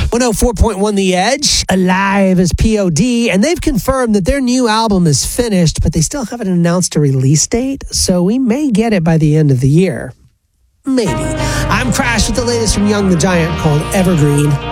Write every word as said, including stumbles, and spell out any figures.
one oh four point one The Edge, Alive as P O D, and they've confirmed that their new album is finished, but they still haven't announced a release date, so we may get it by the end of the year. Maybe. I'm Crash with the latest from Young the Giant called Evergreen.